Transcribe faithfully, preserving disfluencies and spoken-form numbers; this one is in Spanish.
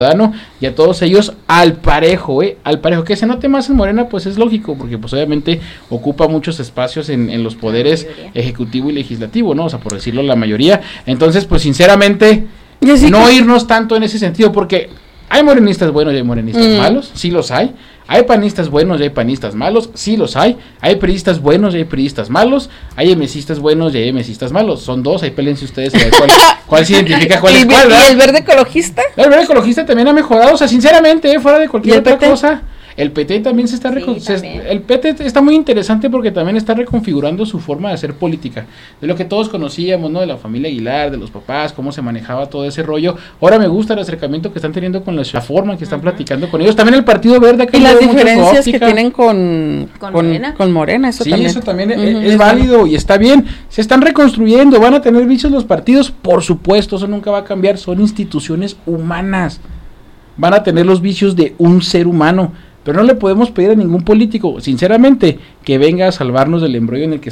y a todos ellos al parejo, ¿eh? Al parejo. Que se note más en Morena, pues es lógico, porque pues obviamente ocupa muchos espacios en, en los poderes ejecutivo y legislativo, ¿no? O sea, por decirlo la mayoría. Entonces, pues sinceramente, sí no que... irnos tanto en ese sentido, porque hay morenistas buenos y hay morenistas mm. malos, sí los hay. Hay panistas buenos y hay panistas malos, sí los hay. Hay priistas buenos y hay priistas malos. Hay emesistas buenos y hay emesistas malos. Son dos, ahí pélense ustedes a ver cuál, cuál se identifica cuál es cuál, ¿verdad? ¿Y el verde ecologista? El verde ecologista también ha mejorado, o sea, sinceramente, eh, fuera de cualquier otra P T? Cosa. El P T también se está sí, recon- se, el P T está muy interesante porque también está reconfigurando su forma de hacer política, de lo que todos conocíamos, ¿no? De la familia Aguilar, de los papás, cómo se manejaba todo ese rollo. Ahora me gusta el acercamiento que están teniendo con la, la forma que están uh-huh. platicando con ellos. También el Partido Verde y las diferencias que tienen con con, con Morena, con Morena eso sí, también. eso también uh-huh. es, es válido y está bien. Se están reconstruyendo, van a tener vicios los partidos, por supuesto, eso nunca va a cambiar. Son instituciones humanas, van a tener los vicios de un ser humano. Pero no le podemos pedir a ningún político, sinceramente, que venga a salvarnos del embrollo en el que